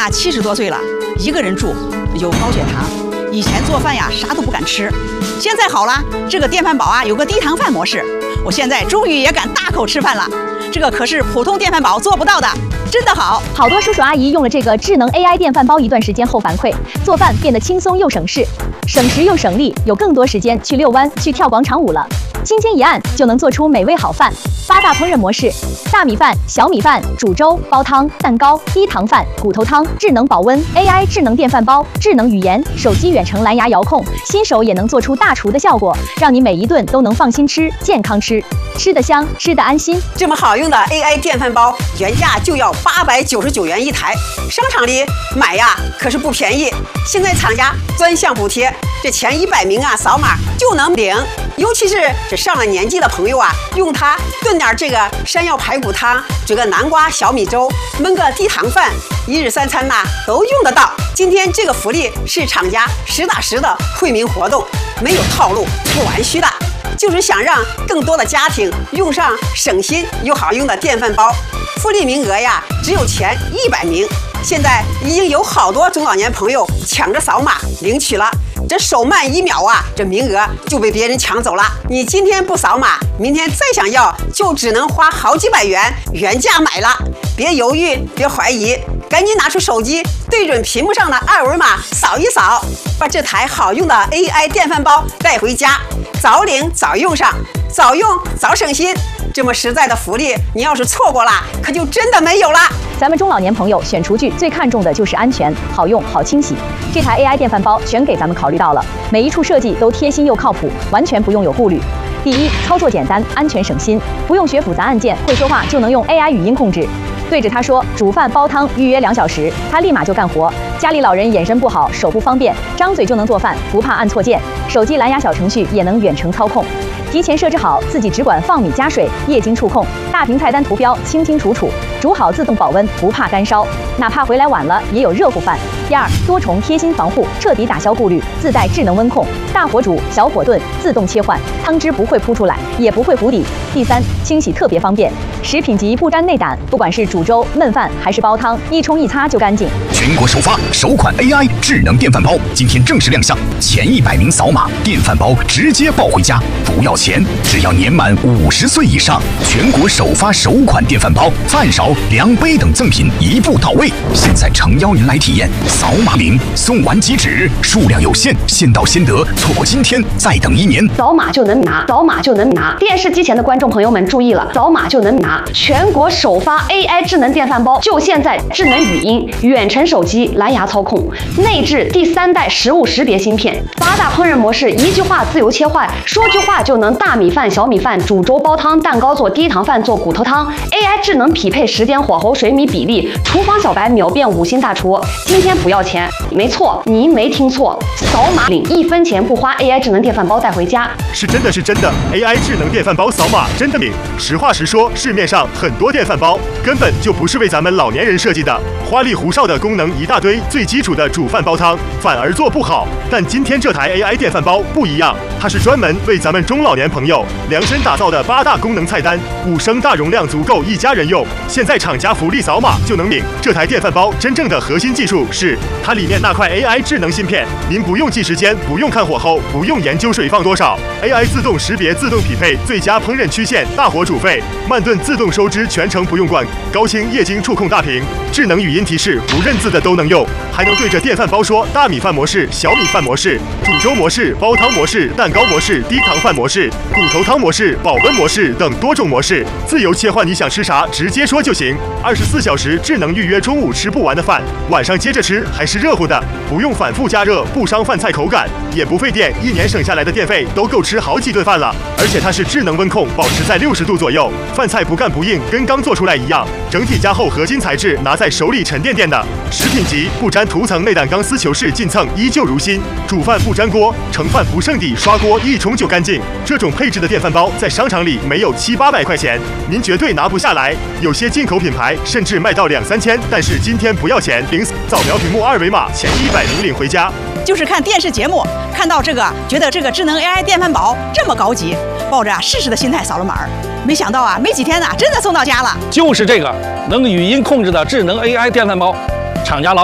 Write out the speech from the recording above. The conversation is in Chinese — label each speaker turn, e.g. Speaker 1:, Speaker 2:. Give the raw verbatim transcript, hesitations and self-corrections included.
Speaker 1: 啊七十多岁了，一个人住，有高血糖，以前做饭呀啥都不敢吃，现在好了，这个电饭煲啊有个低糖饭模式，我现在终于也敢大口吃饭了，这个可是普通电饭煲做不到的，真的好。
Speaker 2: 好多叔叔阿姨用了这个智能 A I 电饭煲一段时间后反馈，做饭变得轻松又省事，省时又省力，有更多时间去遛弯、去跳广场舞了。轻轻一按就能做出美味好饭。八大烹饪模式：大米饭、小米饭、煮粥、煲汤、蛋糕、低糖饭、骨头汤。智能保温 A I 智能电饭煲，智能语言，手机远程蓝牙遥控，新手也能做出大厨的效果，让你每一顿都能放心吃、健康吃，吃得香，吃得安心。
Speaker 1: 这么好用的 A I 电饭煲，原价就要八百九十九元一台，商场里买呀可是不便宜。现在厂家专项补贴，这前一百名啊扫码就能领。尤其是这上了年纪的朋友啊，用它炖点这个山药排骨汤，煮个南瓜小米粥，焖个低糖饭，一日三餐呐、啊、都用得到。今天这个福利是厂家实打实的惠民活动，没有套路，不玩虚的，就是想让更多的家庭用上省心又好用的电饭煲。福利名额呀只有前一百名，现在已经有好多中老年朋友抢着扫码领取了。这手慢一秒啊，这名额就被别人抢走了。你今天不扫码，明天再想要，就只能花好几百元原价买了。别犹豫，别怀疑，赶紧拿出手机，对准屏幕上的二维码扫一扫，把这台好用的 A I 电饭煲带回家，早领早用上，早用早省心。这么实在的福利，你要是错过了，可就真的没有了。
Speaker 2: 咱们中老年朋友选厨具最看重的就是安全、好用、好清洗。这台 A I 电饭煲全给咱们考虑到了，每一处设计都贴心又靠谱，完全不用有顾虑。第一，操作简单，安全省心，不用学复杂按键，会说话就能用 A I 语音控制。对着他说煮饭煲汤预约两小时，他立马就干活。家里老人眼神不好，手不方便，张嘴就能做饭，不怕按错键。手机蓝牙小程序也能远程操控。提前设置好，自己只管放米加水，液晶触控，大屏菜单图标清清楚楚，煮好自动保温，不怕干烧，哪怕回来晚了也有热乎饭。第二，多重贴心防护，彻底打消顾虑，自带智能温控，大火煮、小火炖，自动切换，汤汁不会扑出来，也不会糊底。第三，清洗特别方便，食品级不沾内胆，不管是煮粥、焖饭还是煲汤，一冲一擦就干净。
Speaker 3: 全国首发首款 A I 智能电饭煲，今天正式亮相，前一百名扫码，电饭煲直接抱回家，不要钱，只要年满五十岁以上。全国首发首款电饭煲，饭勺、量杯等赠品一步到位。现在诚邀您来体验，扫码领，送完即止，数量有限，先到先得，错过今天再等一年。
Speaker 4: 扫码就能拿，扫码就能拿。电视机前的观众朋友们注意了，扫码就能拿。全国首发 A I 智能电饭煲，就现在！智能语音、远程手机、蓝牙操控，内置第三代食物识别芯片，八大烹饪模式，一句话自由切换，说句话就能大米饭、小米饭、煮粥、煲汤、蛋糕做低糖饭、做骨头汤。A I 智能匹配时间、火候、水米比例，厨房小白秒变五星大厨。今天不要钱，没错，您没听错，扫码领一分钱不花 A I 智能电饭煲带回家。
Speaker 5: 是真的是真的 ，A I 智能电饭煲扫码真的领。实话实说，市面上很多电饭煲根本就不是为咱们老年人设计的，花里胡哨的功能一大堆，最基础的煮饭煲汤反而做不好。但今天这台 A I 电饭煲不一样，它是专门为咱们中老年朋友量身打造的八大功能菜单，五升大容量足够一家人用。现在厂家福利扫码就能领。这台电饭煲真正的核心技术是它里面那块 A I 智能芯片，您不用记时间，不用看火候，不用研究水放多少 ，A I 自动识别、自动匹配最佳烹饪曲线，大火煮沸，慢炖自动收汁，全程不用管，高清液晶触控大屏，智能语音提示，不认字的都能用，还能对着电饭煲说大米饭模式、小米饭模式、煮粥模式、煲汤模式、蛋糕模式、低糖饭模式、骨头汤模式、保温模式等多种模式，自由切换你想吃啥，直接说就行。二十四小时智能预约中午吃不完的饭，晚上接着吃还是热乎的，不用反复加热，不伤饭菜口感，也不费电，一年省下来的电费都够吃好几顿饭了。而且它是智能温控，保持在六十度左右，饭菜不干不硬，跟刚做出来一样。整体加厚合金材质，拿在手里沉甸甸的。食品级不沾涂层内胆钢丝球式进蹭，依旧如新。煮饭不粘锅，盛饭不剩底，刷锅一冲就干净。这种配置的电饭煲在商场里没有七八百块钱，您绝对拿不下来。有些进口品牌甚至卖到两三千，但是今天不要钱，领扫描屏幕二维码，前一百名领回家。
Speaker 1: 就是看电视节目看到这个，觉得这个智能 A I 电饭煲这么高级，抱着啊试试的心态扫了码儿，没想到啊没几天呢，真的送到家了。
Speaker 6: 就是这个能语音控制的智能 A I 电饭煲，厂家老